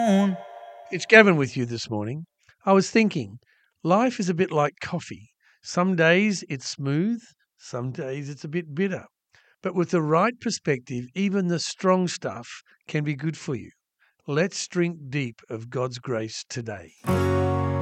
on. It's Gavin with you this morning. I was thinking, life is a bit like coffee. Some days it's smooth, some days it's a bit bitter. But with the right perspective, even the strong stuff can be good for you. Let's drink deep of God's grace today.